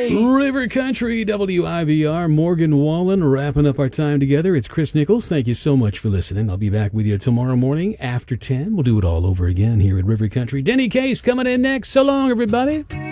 River Country, WIVR, Morgan Wallen, wrapping up our time together. It's Chris Nichols. Thank you so much for listening. I'll be back with you tomorrow morning after 10. We'll do it all over again here at River Country. Denny Case coming in next. So long, everybody.